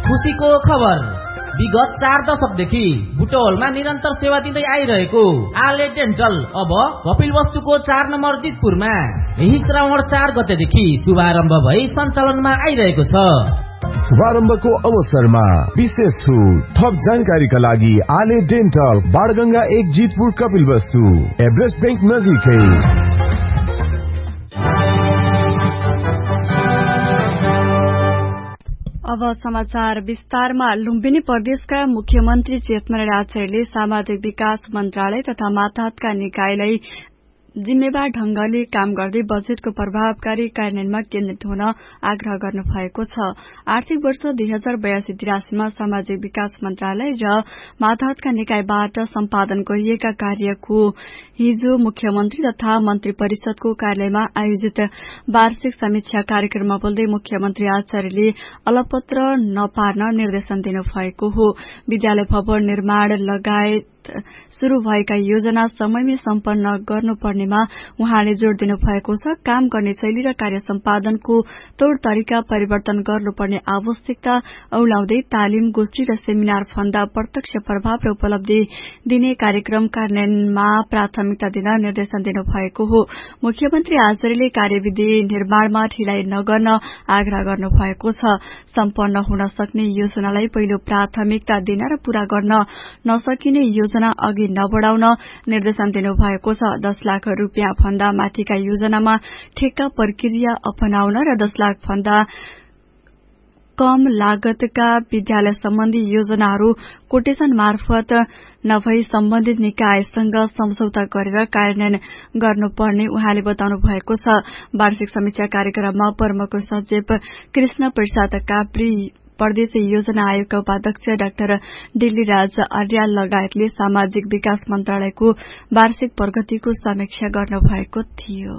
खुशीको खबर विगत 4 दशकदेखि बुटवलमा निरन्तर सेवा दिँदै आइरहेको आले डेन्टल अब कपिलवस्तुको 4 नम्बर जितपुरमा यही श्रावण 4 गतेदेखि शुभारम्भ भई सञ्चालनमा आइरहेको छ। शुभारम्भको अवसरमा विशेष छुट। थप जानकारीका लागि आले dental Banganga 1 Jitpur Kapilvastu Everest bank नजिकै। अब समाचार विस्तारमा। लुम्बिनी प्रदेशका मुख्यमन्त्री चेतनारायण आचार्यले सामाजिक विकास मन्त्रालय तथा मातहतका निकायलाई जिम्मेवार ढंगले काम गर्दै बजेटको प्रभावकारी कार्यान्वयनमा केन्द्रित हुन आग्रह गर्नु भएको छ। आर्थिक वर्ष 2082-83 मा सामाजिक विकास मन्त्रालय र मातहतका निकायबाट सम्पादन गरिएका कार्यको हिजो मुख्यमन्त्री तथा मन्त्री परिषदको कार्यालयमा आयोजित वार्षिक समीक्षा कार्यक्रममा बोल्दै मुख्यमन्त्री आचार्यले अलपत्र नपार्न निर्देशन दिनुभएको हो। विद्यालय भवन निर्माण लगायत शुरू भएका योजना समयमै सम्पन्न गर्नुपर्नेमा उहाँले जोड़ दिनु भएको छ। काम गर्ने शैली र कार्य सम्पादनको तौर तरिका परिवर्तन गर्नुपर्ने आवश्यकता औलाउँदै तालिम, गोष्ठी र सेमिनार भन्दा प्रत्यक्ष प्रभाव र उपलब्धि दिने कार्यक्रम कार्यान्वयनमा प्राथमिकता दिन निर्देशन दिनु भएको हो। मुख्यमन्त्री आचार्यले कार्यविधि निर्माणमा ढिलाइ नगर्न आग्रह गर्नु भएको छ। सम्पन्न हुन सक्ने योजनालाई पहिलो प्राथमिकता दिन र पूरा गर्न नसकिने योजना अघि नबढ़ाउन निर्देशन दिनु भएको छ। 10 लाख रुपियाँ भन्दा माथिका योजनामा ठेक्का प्रक्रिया अपनाउन र 10 लाख भन्दा कम लागतका विद्यालय सम्बन्धी योजनाहरू कोटेशन मार्फत नभई सम्बन्धित निकायसँग सम्झौता गरेर कार्यान्वयन गर्नुपर्ने उहाँले बताउनु भएको छ। वार्षिक समीक्षा कार्यक्रममा प्रमुख सचिव कृष्ण प्रसाद काप्री, प्रदेश योजना आयोगका उपाध्यक्ष डाक्टर डिल्लीराज अर्याल लगायतले सामाजिक विकास मन्त्रालयको वार्षिक प्रगतिको समीक्षा गर्नुभएको थियो।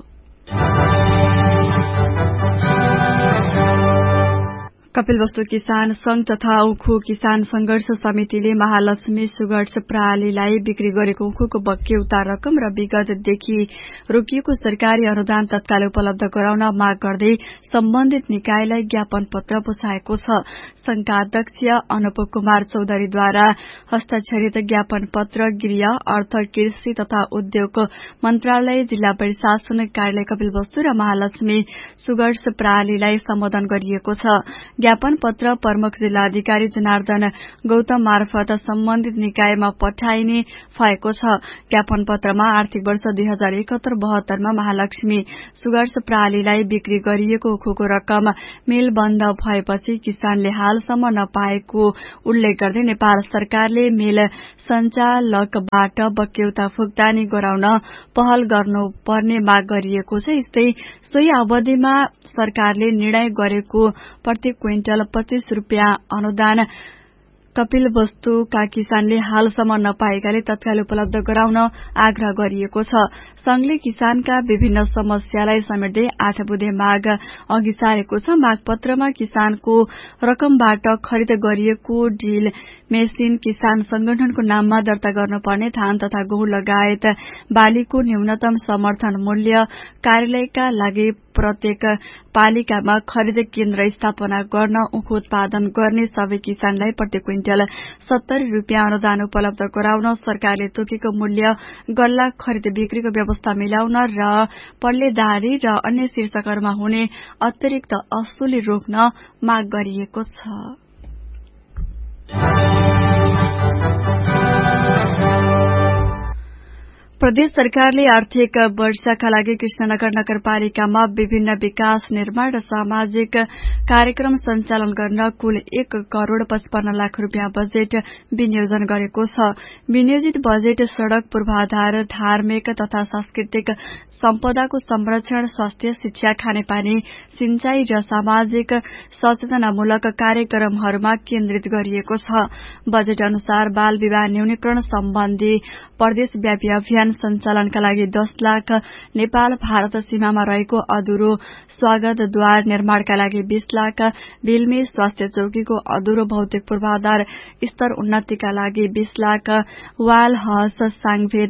कपिलवस्तु किसान संघ तथा उखु किसान संघर्ष समितिले महालक्ष्मी सुगर्स प्रणालीलाई बिक्री गरेको उखुको बक्यौता रकम र विगतदेखि रोकिएको सरकारी अनुदान तत्काल उपलब्ध गराउन माग गर्दै सम्बन्धित निकायलाई ज्ञापन पत्र बुझाएको छ। संघका अध्यक्ष अनुप कुमार चौधरीद्वारा हस्ताक्षरित ज्ञापन पत्र गृह, अर्थ, कृषि तथा उद्योग मन्त्रालय, जिल्ला प्रशासन कार्यालय कपिलवस्तु र महालक्ष्मी सुगर्स प्रणालीलाई सम्बोधन गरिएको छ। ज्ञापन पत्र प्रमुख जिल्लाधिकारी जनार्दन गौतम मार्फत सम्बन्धित निकायमा पठाइने भएको छ। ज्ञापन पत्रमा आर्थिक वर्ष 2071-72 मा महालक्ष्मी सुगर्स प्रणालीलाई बिक्री गरिएको उखुको रकम मेल बन्द भएपछि किसानले हालसम्म नपाएको उल्लेख गर्दै नेपाल सरकारले मेल सञ्चालकबाट बक्यौता भुक्तानी गराउन पहल गर्नुपर्ने माग गरिएको छ। यस्तै सोही अवधिमा सरकारले निर्णय गरेको प्रत्येक क्विन्टल 25 रुपियाँ अनुदान कपिलवस्तुका किसानले हालसम्म नपाएकाले तत्काल उपलब्ध गराउन आग्रह गरिएको छ। संघले किसानका विभिन्न समस्यालाई समेट्दै 8 बुँदे माग अघि सारेको छ। माग पत्रमा किसानको रकमबाट खरिद गरिएको ड्रिल मेसिन, किसान संगठनको नाममा दर्ता गर्नुपर्ने धान तथा गहुँ लगायत बालीको न्यूनतम समर्थन मूल्य, कार्यालयका लागि प्रत्येक पालिकामा खरिद केन्द्र स्थापना गर्न, उखु उत्पादन गर्ने सबै किसानलाई प्रत्येक क्विन्टल 70 रुपियाँ अनुदान उपलब्ध गराउन, सरकारले तोकेको मूल्य गल्ला खरिद बिक्रीको व्यवस्था मिलाउन र पल्लेदारी र अन्य शीर्षकहरूमा हुने अतिरिक्त असुली रोक्न माग गरिएको छ। प्रदेश सरकारले आर्थिक वर्षका लागि कृष्णनगर नगरपालिकामा विभिन्न विकास, निर्माण र सामाजिक कार्यक्रम सञ्चालन गर्न कुल 1 करोड़ 55 लाख रुपियाँ बजेट विनियोजन गरेको छ। विनियोजित बजेट सड़क, पूर्वाधार, धार्मिक तथा सांस्कृतिक सम्पदाको संरक्षण, स्वास्थ्य, शिक्षा, खानेपानी, सिंचाई र सामाजिक सचेतनामूलक कार्यक्रमहरूमा केन्द्रित गरिएको छ। बजेट अनुसार बाल विवाह न्यूनीकरण सम्बन्धी प्रदेशव्यापी अभियान सञ्चालनका लागि 10 लाख, नेपाल भारत सीमामा रहेको अधुरो स्वागतद्वार निर्माणका लागि 20 लाख, बिलमे स्वास्थ्य चौकीको अधुरो भौतिक पूर्वाधार स्तर उन्नतिका लागि 20 लाख, वाल हस सांगभेद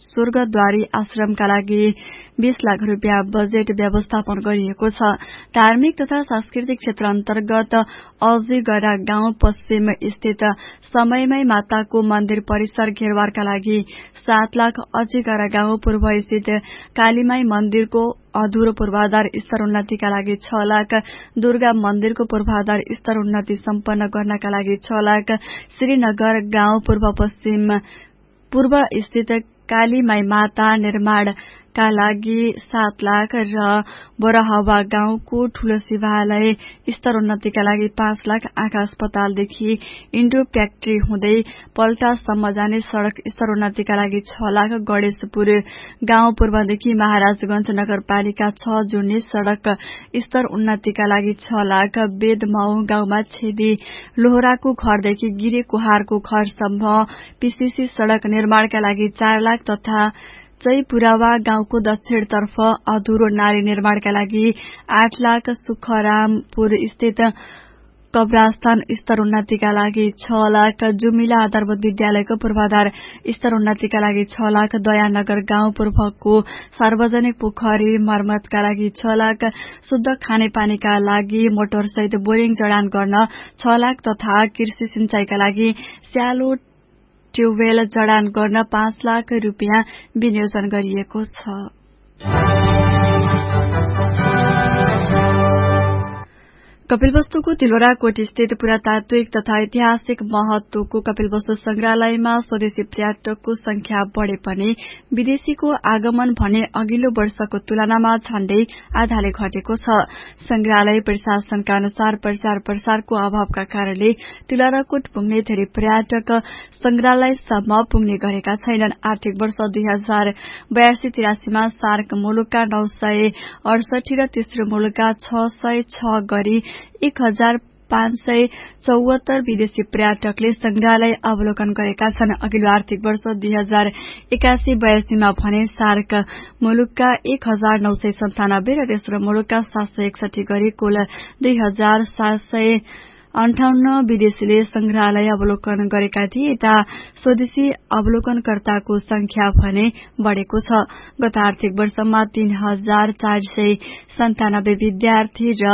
स्वर्गद्वारी आश्रमका लागि 20 लाख रुपियाँ बजेट व्यवस्थापन गरिएको छ। धार्मिक तथा सांस्कृतिक क्षेत्र अन्तर्गत अजिगरा गाउँ पश्चिम स्थित समयमय माताको मन्दिर परिसर घेरबारका लागि 7 लाख, अजिगरा गाउँ पूर्व स्थित कालीमाई मन्दिरको अधुरो पूर्वाधार स्तर उन्नतिका लागि 6 लाख, दुर्गा मन्दिरको पूर्वाधार स्तर उन्नति सम्पन्न गर्नका लागि 6 लाख, श्रीनगर गाउँ पूर्व स्थित कालीमाई माता निर्माणका लागि 7 लाख र बरहवा गाउँको ठूलो शिवालय स्तर उन्नतिका लागि 5 लाख, आँखा अस्पतालदेखि इन्डो फ्याक्ट्री हुँदै पल्टासम्म जाने सड़क स्तर उन्नतिका लागि 6 लाख, गणेशपुर गाउँ पूर्वदेखि महाराजगंज नगरपालिका 6 जोड्ने सड़क स्तर उन्नतिका लागि 6 लाख, बेदमाउ गाउँमा छेदी लोहराको घरदेखि गिरे कुहारको घरसम्म पीसीसी सड़क निर्माणका लागि 4 लाख तथा चैपुरावा गाउँको दक्षिणतर्फ अधुरो नाली निर्माणका लागि 8 लाख, सुखरामपुर स्थित कब्रस्थान स्तर उन्नतिका लागि 6 लाख, जुमिला आधारभूत विद्यालयको पूर्वाधार स्तर उन्नतिका लागि 6 लाख, दयानगर गाउँ पूर्वको सार्वजनिक पोखरी मर्मतका लागि 6 लाख, शुद्ध खानेपानीका लागि मोटरसहित बोरिङ जडान गर्न 6 लाख तथा कृषि सिंचाईका लागि स्यालो ट्युबवेल जडान गर्न 5 लाख रुपियाँ विनियोजन गरिएको छ। कपिलवस्तुको तिलौराकोट स्थित पुरातात्विक तथा ऐतिहासिक महत्वको कपिलवस्तु संग्रहालयमा स्वदेशी पर्यटकको संख्या बढ़े पनि विदेशीको आगमन भने अघिल्लो वर्षको तुलनामा झण्डै आधाले घटेको छ। संग्रहालय प्रशासनका अनुसार प्रचार प्रसारको अभावका कारणले तिलौराकोट पुग्ने धेरै पर्यटक संग्रहालयसम्म पुग्ने गरेका छैनन्। आर्थिक वर्ष 2082-83 मा सार्क मुलुकका 968 र तेस्रो मुलुकका 606 गरी 1574 विदेशी पर्यटकले संग्रहालय अवलोकन गरेका छन्। अघिल्लो आर्थिक वर्ष 2081-82 मा भने सार्क मुलुकका 1997 र तेस्रो मुलुकका 761 गरी कुल 2758 विदेशीले संग्रहालय अवलोकन गरेका थिए। यता स्वदेशी अवलोकनकर्ताको संख्या भने बढ़ेको छ। गत आर्थिक वर्षमा 3497 विद्यार्थी र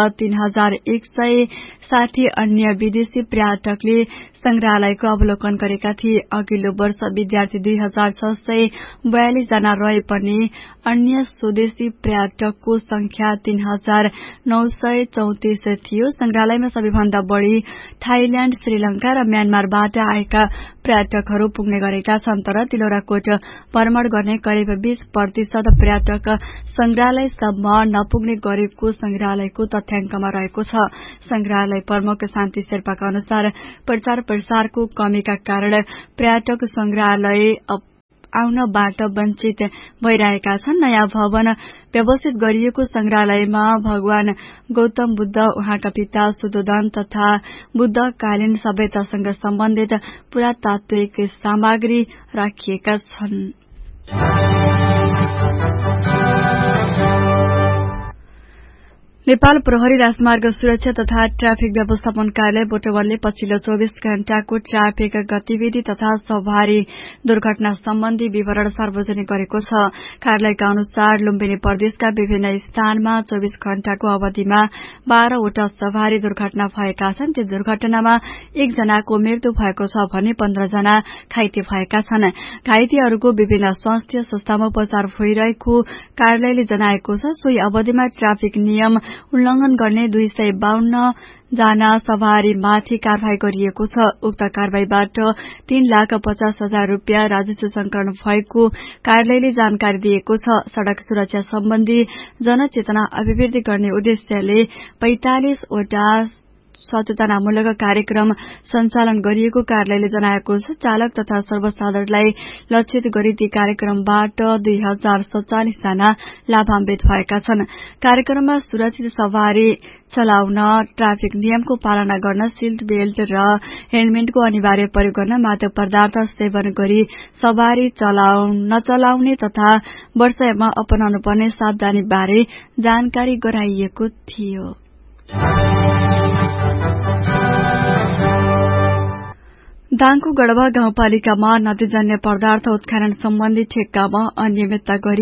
3160 अन्य विदेशी पर्यटकले संग्रहालयको अवलोकन गरेका थिए। अघिल्लो वर्ष विद्यार्थी 2642 जना रहे पनि अन्य स्वदेशी पर्यटकको संख्या 3934 थियो। संग्रहालयमा सबैभन्दा बढ़ी थाइल्याण्ड, श्रीलंका र म्यानमारबाट आएका पर्यटकहरू पुग्ने गरेका छन्। तर तिलौराकोट भ्रमण गर्ने करिब 20% पर्यटक संग्रहालयसम्म नपुग्ने गरेको संग्रहालयको तथ्याङ्कमा रहेको छ। संग्रहालय प्रमुख शान्ति शेर्पाका अनुसार प्रचार प्रसारको कमीका कारण पर्यटक संग्रहालय आउनबाट वञ्चित भइरहेका छन्। नयाँ भवन व्यवस्थित गरिएको संग्रहालयमा भगवान गौतम बुद्ध, उहाँका पिता शुद्धोधन तथा बुद्धकालीन सभ्यतासँग सम्बन्धित पुरातात्विक सामग्री राखिएका छन्। नेपाल प्रहरी राजमार्ग सुरक्षा तथा ट्राफिक व्यवस्थापन कार्यालय बोटवलले पछिल्लो 24 घण्टाको ट्राफिक गतिविधि तथा सवारी दुर्घटना सम्बन्धी विवरण सार्वजनिक गरेको छ। कार्यालयका अनुसार लुम्बिनी प्रदेशका विभिन्न स्थानमा 24 घण्टाको अवधिमा 12 वटा सवारी दुर्घटना भएका छन्। त्यो दुर्घटनामा 1 जनाको मृत्यु भएको छ भने 15 जना घाइते भएका छन्। घाइतेहरूको विभिन्न स्वास्थ्य संस्थामा उपचार भइरहेको कार्यालयले जनाएको छ। सोही अवधिमा ट्राफिक नियम उल्लंघन गर्ने 252 जना सवारीमाथि कारवाही गरिएको छ। उक्त कारवाहीबाट 3,50,000 रुपियाँ राजस्व संकलन भएको कार्यालयले जानकारी दिएको छ। सड़क सुरक्षा सम्बन्धी जनचेतना अभिवृद्धि गर्ने उद्देश्यले 45 वटा सचेतनामूलक कार्यक्रम सञ्चालन गरिएको कार्यालयले जनाएको छ। चालक तथा सर्वसाधारणलाई लक्षित गरी ती कार्यक्रमबाट 2047 जना लाभान्वित भएका छन्। कार्यक्रममा सुरक्षित सवारी चलाउन, ट्राफिक नियमको पालना गर्न, सीट बेल्ट र हेलमेटको अनिवार्य प्रयोग गर्न, मादक पदार्थ सेवन गरी सवारी नचलाउने तथा वर्षमा अपनाउनु पर्ने सावधानी बारे जानकारी गराइएको थियो। दाङको गढवा गाउँपालिकामा नदीजन्य पदार्थ उत्खनन सम्बन्धी ठेक्कामा अनियमितता गरी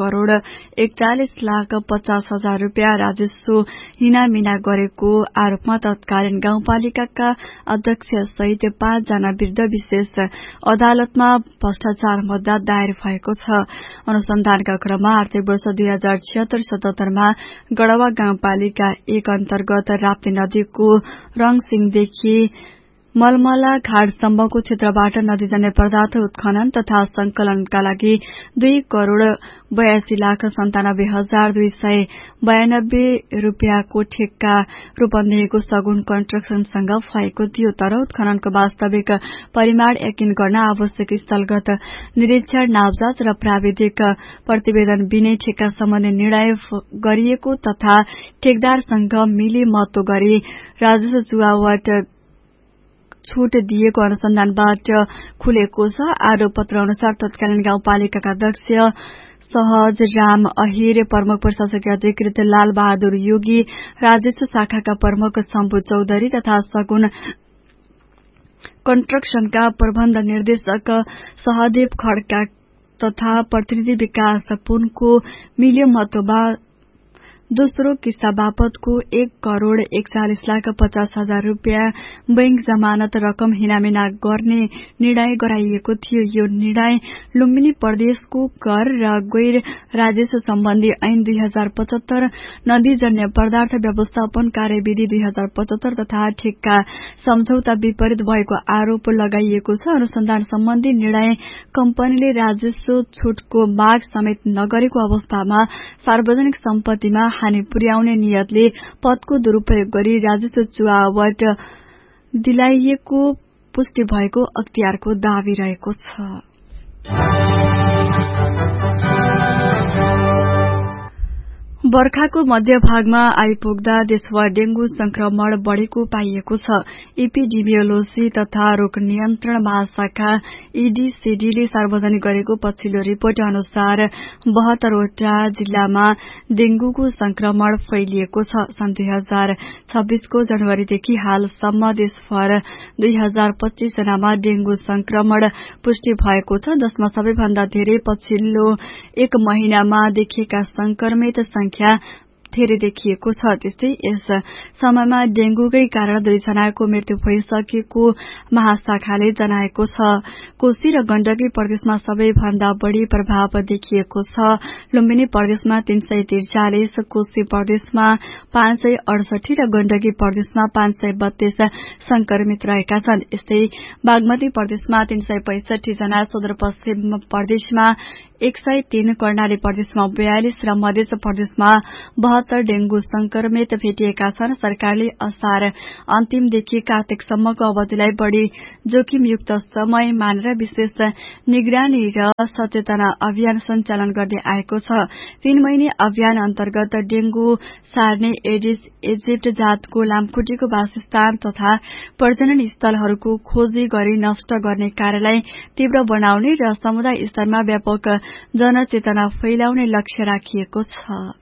1,41,50,000 रूपियाँ राजस्व हिनामिना गरेको आरोपमा तत्कालीन गाउँपालिकाका अध्यक्ष सहित 5 जना विरुद्ध विशेष अदालतमा भ्रष्टाचार मुद्दा दायर भएको छ। अनुसन्धानका क्रममा आर्थिक वर्ष 2076-77 मा गढवा गाउँपालिका 1 अन्तर्गत राप्ती नदीको रङसिंहदेखि मलमला घाटसम्मको क्षेत्रबाट नदीजन्य पदार्थ उत्खनन तथा संकलनका लागि 2,82,97,292 रूपियाँको ठेक्का रूपन्देहीको सगुन कन्स्ट्रक्सनसँग भएको थियो। तर उत्खननको वास्तविक परिमाण यकिन गर्न आवश्यक स्थलगत निरीक्षण, नापजाँच र प्राविधिक प्रतिवेदन बिनै ठेक्का सम्बन्धी निर्णय गरिएको तथा ठेकदारसँग मिली महत्व गरी राजस्व जुवावट छूट दिएको अनुसन्धानबाट खुलेको छ। आरोप पत्र अनुसार तत्कालीन गाउँपालिकाका अध्यक्ष सहज राम अहिर, प्रमुख प्रशासकीय अधिकृत लाल बहादुर योगी, राजस्व शाखाका प्रमुख शम्भु चौधरी तथा सगुन कन्स्ट्रक्सनका प्रबन्ध निर्देशक सहदेव खड्का तथा प्रतिनिधि विकास पुनको मिल्यो महत्वमा दोस्रो किस्ता बापतको 1,41,50,000 रूपियाँ बैंक जमानत रकम हिनामिना गर्ने निर्णय गराइएको थियो। यो निर्णय लुम्बिनी प्रदेशको कर र गैर राजस्व सम्बन्धी ऐन 2075, नदीजन्य पदार्थ व्यवस्थापन कार्यविधि 2075 तथा ठेक्का सम्झौता विपरीत भएको आरोप लगाइएको छ। अनुसन्धान सम्बन्धी निर्णय कम्पनीले राजस्व छूटको माग समेत नगरेको अवस्थामा सार्वजनिक सम्पत्तिमा हानि पुर्याउने नियतले पदको दुरूपयोग गरी राजस्व चुहावट दिलाइएको पुष्टि भएको अख्तियारको दावी रहेको छ। बर्खाको मध्यभागमा आइपुग्दा देशभर डेंगू संक्रमण बढ़ेको पाइएको छ। एपिडेमियोलोजी तथा रोग नियन्त्रण महाशाखा ईडीसीडीले सार्वजनिक गरेको पछिल्लो रिपोर्ट अनुसार 72 वटा जिल्लामा डेंगूको संक्रमण फैलिएको छ। सन् 2026 को जनवरीदेखि हालसम्म देशभर 2025 जनामा डेंगू संक्रमण पुष्टि भएको छ, जसमा सबैभन्दा धेरै पछिल्लो एक महिनामा देखिएका संक्रमित संख्या धेरै देखिएको छ। त्यस्तै यस समयमा डेंगूकै कारण 2 जनाको मृत्यु भइसकेको महाशाखाले जनाएको छ। कोशी र गण्डकी प्रदेशमा सबैभन्दा बढ़ी प्रभाव देखिएको छ। लुम्बिनी प्रदेशमा 343, कोशी प्रदेशमा 568 र गण्डकी प्रदेशमा 532 संक्रमित रहेका छन्। यस्तै बागमती प्रदेशमा 365 जना, सुदूरपश्चिम प्रदेशमा 103, कर्णाली प्रदेशमा 42 र मध्य प्रदेशमा 72 डेंगू संक्रमित भेटिएका छन्। सरकारले असार अन्तिमदेखि कार्तिकसम्मको अवधिलाई बढ़ी जोखिमयुक्त समय मानेर विशेष निगरानी र सचेतना अभियान सञ्चालन गर्दै आएको छ। 3 महिने अभियान अन्तर्गत डेंगू सार्ने एडिस इजिप्ट जातको लामखुट्टेको वासस्थान तथा प्रजनन स्थलहरूको खोजी गरी नष्ट गर्ने कार्यलाई तीव्र बनाउने र समुदाय स्तरमा व्यापक जनचेतना फैलाउने लक्ष्य राखिएको छ।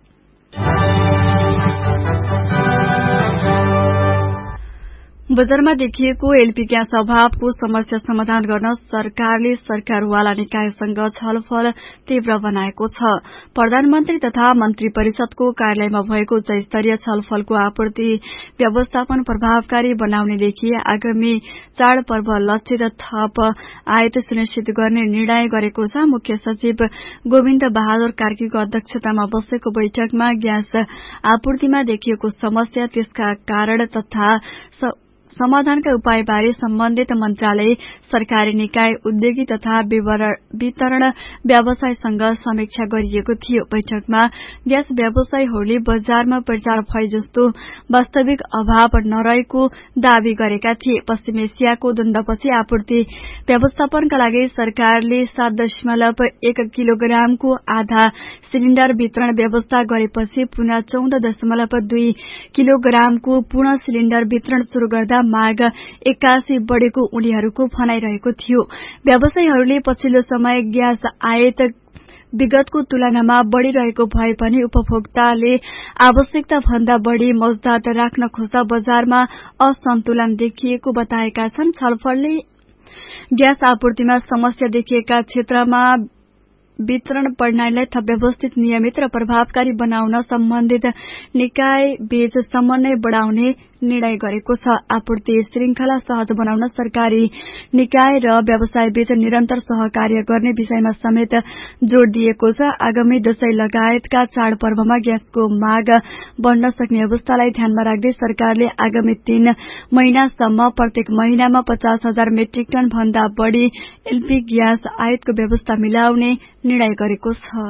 बजारमा देखिएको एलपी ग्यास अभावको समस्या समाधान गर्न सरकारले सरकारवाला निकायसँग छलफल तीव्र बनाएको छ। प्रधानमन्त्री तथा मन्त्री परिषदको कार्यालयमा भएको उच्च स्तरीय छलफलको आपूर्ति व्यवस्थापन प्रभावकारी बनाउनेदेखि आगामी चाडपर्व लक्षित थप आयात सुनिश्चित गर्ने निर्णय गरेको छ। मुख्य सचिव गोविन्द बहादुर कार्कीको अध्यक्षतामा बसेको बैठकमा ग्यास आपूर्तिमा देखिएको समस्या, त्यसका कारण तथा समाधानका उपायबारे सम्बन्धित मन्त्रालय, सरकारी निकाय, उद्योगी तथा वितरण व्यवसायसँग समीक्षा गरिएको थियो। बैठकमा ग्यास व्यवसायीहरूले बजारमा प्रचार भए जस्तो वास्तविक अभाव नरहेको दावी गरेका थिए। पश्चिम एसियाको द्वन्द्वपछि आपूर्ति व्यवस्थापनका लागि सरकारले 7.1 किलोग्रामको आधा सिलिण्डर वितरण व्यवस्था गरेपछि पुनः 14.2 किलोग्रामको पूर्ण सिलिण्डर वितरण शुरू गर्दा माग 81 बढ़ेको उनीहरूको भनाइरहेको थियो। व्यवसायीहरूले पछिल्लो समय ग्यास आयात विगतको तुलनामा बढ़िरहेको भए पनि उपभोक्ताले आवश्यकता भन्दा बढ़ी मौजदात राख्न खोज्दा बजारमा असन्तुलन देखिएको बताएका छन्। छलफलले ग्यास आपूर्तिमा समस्या देखिएका क्षेत्रमा वितरण प्रणालीलाई थप व्यवस्थित, नियमित र प्रभावकारी बनाउन सम्बन्धित निकाय बीच समन्वय बढ़ाउने निर्णय गरेको छ। आपूर्ति श्रृंखला सहज बनाउन सरकारी निकाय र व्यवसाय बीच निरन्तर सहकार्य गर्ने विषयमा समेत जोड़ दिएको छ। आगामी दशैं लगायतका चाडपर्वमा ग्यासको माग बढ़न सक्ने अवस्थालाई ध्यानमा राख्दै सरकारले आगामी 3 महिनासम्म प्रत्येक महिनामा 50,000 मेट्रिक टन भन्दा बढ़ी एलपी ग्यास आयातको व्यवस्था मिलाउने निर्णय गरेको छ।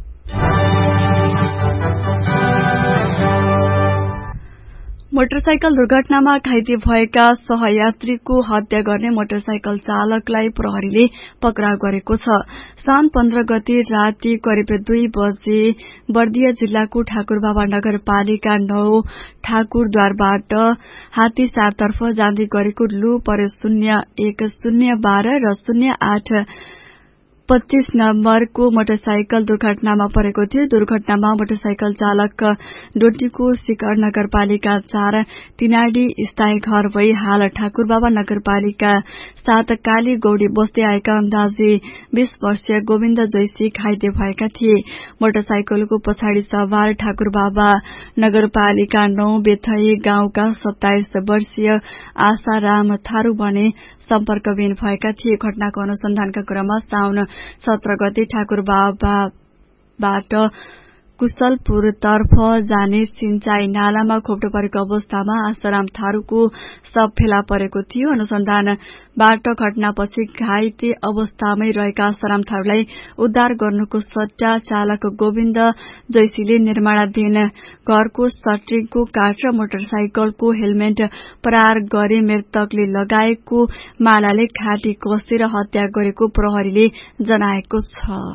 मोटरसाइकल दुर्घटनामा घाइते भएका सहयात्रीको हत्या गर्ने मोटरसाइकल चालकलाई प्रहरीले पक्राउ गरेको छ। साउन 15 गते राति करिब 2 बजे बर्दिया जिल्लाको ठाकुरबाबा नगरपालिका 9 ठाकुरद्वारबाट हात्तीसारतर्फ जाँदै गरेको लु पर 01 र 08 25 नम्बरको मोटरसाइकल दुर्घटनामा परेको थियो। दुर्घटनामा मोटरसाइकल चालक डोटीको शिखर नगरपालिका 4 तिनाडी स्थायी घर भई हाल ठाकुरबाबा नगरपालिका 7 काली गौडी बस्दै आएका अन्दाजी 20 वर्षीय गोविन्द जैसी घाइते भएका थिए। मोटरसाइकलको पछाडि सवार ठाकुरबाबा नगरपालिका 9 बेथई गाउँका 27 वर्षीय आशाराम थारू भने सम्पर्कविहीन भएका थिए। घटनाको अनुसन्धानका क्रममा साउन 17 गते ठाकुरबाबाट कुशलपुरतर्फ जाने सिंचाई नालामा खोप्टो परेको अवस्थामा आशाराम थारूको शव फेला परेको थियो। अनुसन्धानबाट घटनापछि घाइते अवस्थामै रहेका आशाराम थारूलाई उद्धार गर्नुको सट्टा चालक गोविन्द जैसीले निर्माणाधीन घरको सट्रिङको काठ र मोटरसाइकलको हेलमेट प्रहार गरी मृतकले लगाएको मालाले घाँटी कसेर हत्या गरेको प्रहरीले जनाएको छ।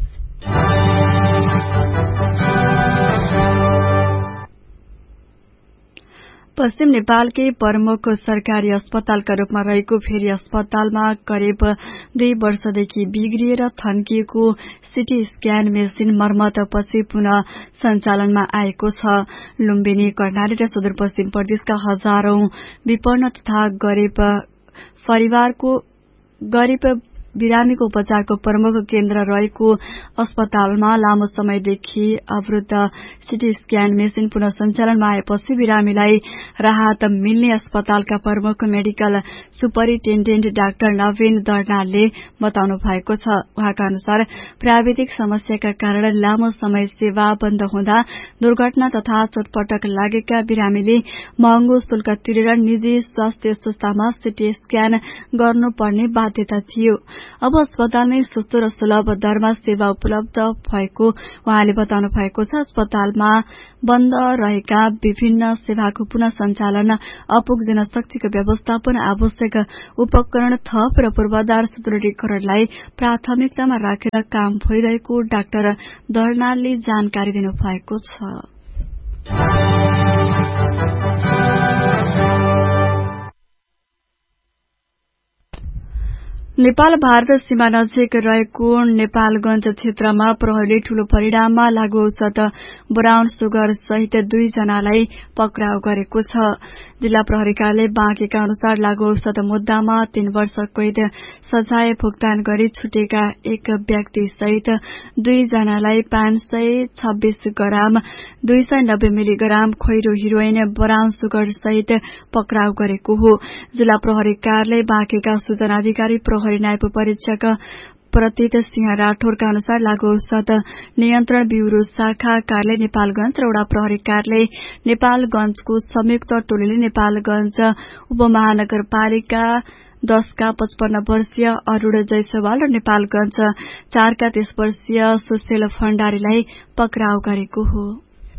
पश्चिम नेपालकै प्रमुख सरकारी अस्पतालका रूपमा रहेको फेरि अस्पतालमा करिब 2 वर्षदेखि बिग्रिएर थन्किएको सिटी स्क्यान मेसिन मर्मतपछि पुनः सञ्चालनमा आएको छ। लुम्बिनी, कर्णाली र सुदूरपश्चिम प्रदेशका हजारौं विपन्न तथा गरीब बिरामीको उपचारको प्रमुख केन्द्र रहेको अस्पतालमा लामो समयदेखि अवरुद्ध सिटी स्क्यान मेसिन पुनः सञ्चालनमा आएपछि बिरामीलाई राहत मिल्ने अस्पतालका प्रमुख मेडिकल सुपरिन्टेण्डेन्ट डाक्टर नवीन दर्नालले बताउनु भएको छ। उहाँका अनुसार प्राविधिक समस्याका कारण लामो समय सेवा बन्द हुँदा दुर्घटना तथा चोटपटक लागेका बिरामीले महँगो शुल्क तिरेर निजी स्वास्थ्य संस्थामा सिटी स्क्यान गर्नुपर्ने बाध्यता थियो। अब अस्पतालमै सस्तो र सुलभ दरमा सेवा उपलब्ध भएको उहाँले बताउनु भएको छ। अस्पतालमा बन्द रहेका विभिन्न सेवाको पुनः सञ्चालन, अपुग जनशक्तिको व्यवस्थापन, आवश्यक उपकरण थप र पूर्वाधार सुदृढीकरणलाई प्राथमिकतामा राखेर काम भइरहेको डाक्टर दर्नालले जानकारी दिनुभएको छ। नेपाल भारत सीमा नजिक रहेको नेपालगंज क्षेत्रमा प्रहरीले ठूलो परिणाममा लागू औषध ब्राउन सुगर सहित 2 जनालाई पक्राउ गरेको छ। जिल्ला प्रहरी कार्यालय बाँकेका अनुसार लागू औषध मुद्दामा 3 वर्ष कैद सजाय भुक्तान गरी छुटेका एक व्यक्ति सहित 2 जनालाई 526 ग्राम 290 मिलिग्राम खैरो हिरोइन ब्राउन सुगर सहित पक्राउ गरेको हो। जिल्ला प्रहरी कार्यालय बाँकेका सूचना अधिकारी प्रहरी नायब परीक्षक प्रतीत सिंह राठौरका अनुसार लागू औषध नियन्त्रण ब्यूरो शाखा कार्यालय नेपालगंज र वडा प्रहरी कार्यालय नेपालगंजको संयुक्त टोलीले नेपालगंज उपमहानगरपालिका 10 का 55 वर्षीय अरूण जयसवाल र नेपालगंज 4 का 30 वर्षीय सुशील भण्डारीलाई पक्राउ गरेको हो।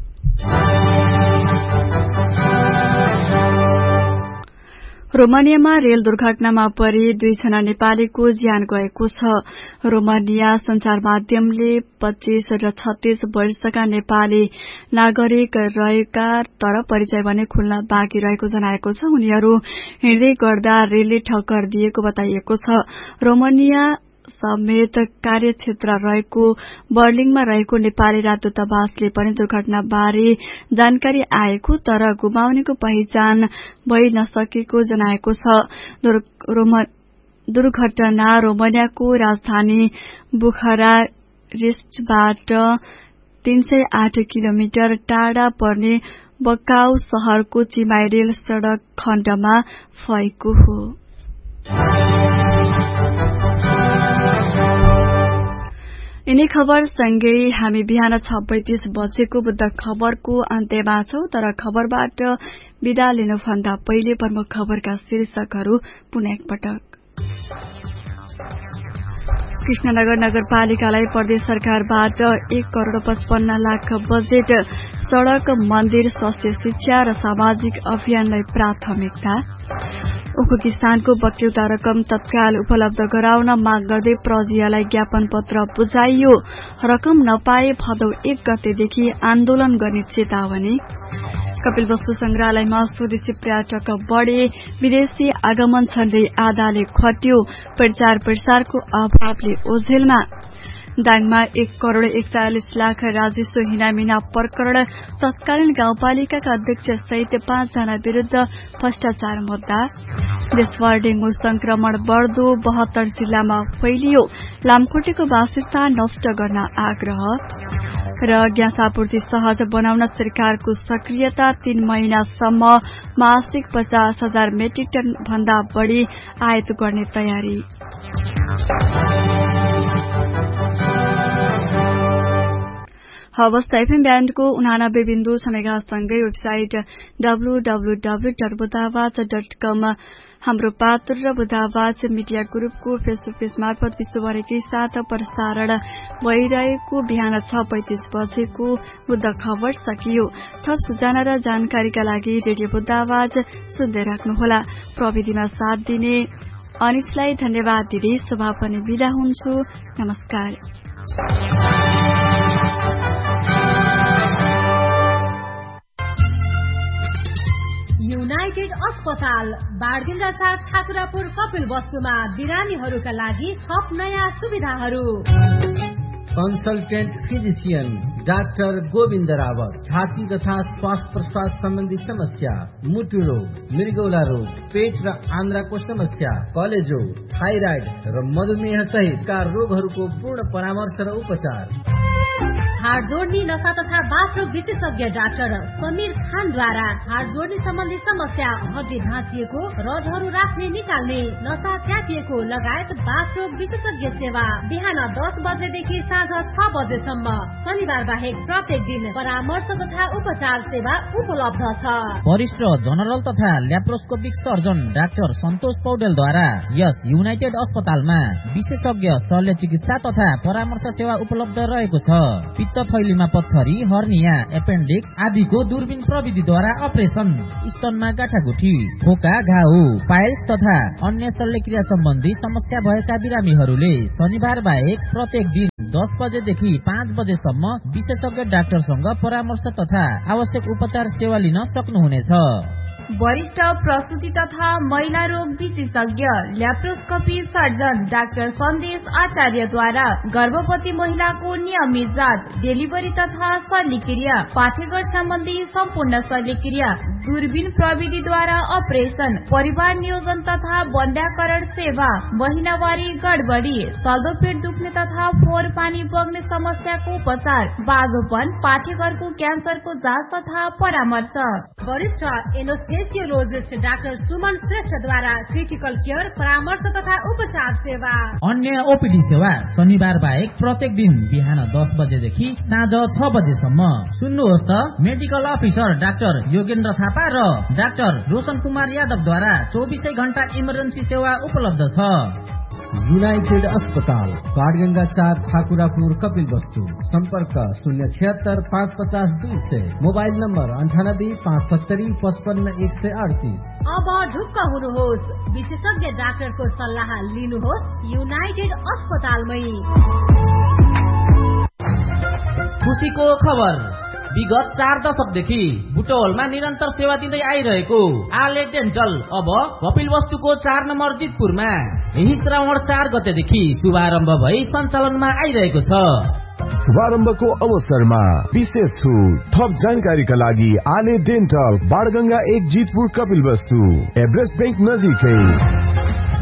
रोमानियामा रेल दुर्घटनामा परि 2 जना नेपालीको ज्यान गएको छ। रोमानिया संचार माध्यमले 25 र 36 वर्षका नेपाली नागरिक रहेका तर परिचय भने खुल्न बाँकी रहेको जनाएको छ। उनीहरू हिँड्दै गर्दा रेलले ठक्कर दिएको बताइएको छ। रोमानिया समेत कार्यक्षेत्र रहेको बर्लिङमा रहेको नेपाली राजदूतावासले पनि दुर्घटनाबारे जानकारी आएको तर गुमाउनेको पहिचान भइ नसकेको जनाएको छ। दुर्घटना रोमानियाको राजधानी बुखारेस्टबाट 308 किलोमिटर टाढा पर्ने बकाउ शहरको चिमाई रेल सड़क खण्डमा भएको हो। यिनै खबर सँगै हामी बिहान 6:35 बजेको बुद्ध खबरको अन्त्यमा छौं। तर खबरबाट विदा लिनुभन्दा पहिले प्रमुख खबरका शीर्षकहरू पुनः एकपटक। कृष्णनगर नगरपालिकालाई प्रदेश सरकारबाट 1,55,00,000 बजेट, सड़क, मन्दिर, स्वास्थ्य, शिक्षा र सामाजिक अभियानलाई प्राथमिकता। उखु किसानको बक्यौता रकम तत्काल उपलब्ध गराउन माग गर्दै प्रजियालाई ज्ञापन पत्र बुझाइयो। रकम नपाए भदौ 1 गतेदेखि आन्दोलन गर्ने चेतावनी। कपिलवस्तु संग्रहालयमा स्वदेशी पर्यटक बढ़े, विदेशी आगमन छन्दै आधाले खट्यो। प्रचार प्रसारको अभावले ओझेलमा। दाङमा 1,41,00,000 राजस्व हिनामिना प्रकरण, तत्कालीन गाउँपालिकाका अध्यक्ष सहित 5 जना विरूद्ध भ्रष्टाचार मुद्दा। देशभर डेंगू संक्रमण बढ्दो, 72 जिल्लामा फैलियो। लामखुट्टेको वासस्थान नष्ट गर्न आग्रह। र ग्यास आपूर्ति सहज बनाउन सरकारको सक्रियता, 3 महिनासम्म मासिक 50,000 मेट्रिक टन भन्दा बढ़ी आयात गर्ने तयारी। हवस्, एफएम ब्यान्डको 89.6 मेगासँगै वेबसाइट www.बुदावाज.com, हाम्रो पात्र र बुदावाज मिडिया ग्रुपको फेसबुक पेज मार्फत विश्वभरिकै साथ प्रसारण भइरहेको बिहान 6:35 बजेको बुद्ध खबर सकियो। थप सूचना र जानकारीका लागि रेडियो बुदावाज सुन्दै राख्नुहोला। प्रविधिमा साथ दिने अनिसलाई धन्यवाद दिँदै सभा पनि बिदा हुन्छु। नमस्कार। युनाइटेड अस्पताल बाडगंगा 4 ठाकुरापुर कपिलवस्तुमा बिरामीहरूका लागि थप नयाँ सुविधाहरू। Consultant physician doctor Govind Rawat, छाती तथा श्वास प्रश्वास सम्बन्धी समस्या, मुटु रोग, मृगौला रोग, पेट र आन्द्राको समस्या, कलेजो, थाइराइड र मधुमेह सहितका रोगहरूको पूर्ण परामर्श र उपचार। हाड जोड्ने, नसा तथा बाथरूम विशेषज्ञ डाक्टर समीर खानद्वारा हाड जोड्ने सम्बन्धी समस्या, हड्डी भाँचिएको, रडहरू राख्ने निकाल्ने, नसा च्यापिएको लगायत बाथरूम विशेषज्ञ सेवा बिहान 10 बजेदेखि साँझ 6 बजेसम्म। शनिबार बाहेक प्रत्येक दिन परामर्श तथा उपचार सेवा उपलब्ध छ। वरिष्ठ जनरल तथा ल्याप्रोस्कोपिक सर्जन डाक्टर सन्तोष पौडेलद्वारा यस युनाइटेड अस्पतालमा विशेषज्ञ शल्य चिकित्सा तथा परामर्श सेवा उपलब्ध रहेको छ। पित्त थैलीमा पत्थरी, हर्निया, एपेन्डिक्स आदिको दूरबीन प्रविधिद्वारा अपरेसन, स्तनमा गाँठागुठी, खोका, घाउ, पाइल्स तथा अन्य शल्यक्रिया सम्बन्धी समस्या भएका बिरामीहरूले शनिबार बाहेक प्रत्येक दिन 10 बजेदेखि 5 बजेसम्म विशेषज्ञ डाक्टरसँग परामर्श तथा आवश्यक उपचार सेवा लिन सक्नुहुनेछ। वरिष्ठ प्रसूति तथा महिला रोग विशेषज्ञ ल्याप्रोस्कोपी सर्जन डाक्टर सन्देश आचार्यद्वारा गर्भवती महिलाको नियमित जाँच, डेलिभरी तथा शल्यक्रिया, पाठेघर सम्बन्धी सम्पूर्ण शल्यक्रिया, दूरबीन प्रविधिद्वारा अपरेसन, परिवार नियोजन तथा बन्ध्याकरण सेवा, महिनावारी गडबडी, तल्दो पेट दुख्ने तथा फोहोर पानी बग्ने समस्याको उपचार, बाजोपन, पाठेघरको क्यान्सरको जाँच तथा परामर्श। वरिष्ठ एनेस्थेसियोलोजिस्ट डाक्टर सुमन श्रेष्ठद्वारा क्रिटिकल केयर, परामर्श तथा उपचार सेवा। अन्य ओपीडी सेवा शनिबार बाहेक प्रत्येक दिन बिहान 10 बजेदेखि साँझ 6 बजेसम्म। सुन्नुहोस् त, medical officer doctor Yogendra Thapa र डाक्टर रोशन कुमार यादवद्वारा 24 घण्टा इमर्जेन्सी सेवा उपलब्ध छ। युनाइटेड अस्पताल बाडगंगा 4 ठाकुरापुर कपिलवस्तु। सम्पर्क 076 550 200, मोबाइल नम्बर 98 570 55 138। अब ढुक्क हुनुहोस्, विशेषज्ञ डाक्टरको सल्लाह लिनुहोस् युनाइटेड अस्पतालमै। खुसीको खबर, विगत 4 दशकदेखि बुटवलमा निरन्तर सेवा दिँदै आइरहेको आले डेन्टल अब कपिलवस्तुको 4 नम्बर जितपुरमा यही श्रावण 4 गतेदेखि शुभारम्भ भई सञ्चालनमा आइरहेको छ। शुभारम्भको अवसरमा विशेष छुट। थप जानकारीका लागि आले dental, बाडगंगा 1 Jitpur Kapilvastu, Everest bank नजिकै।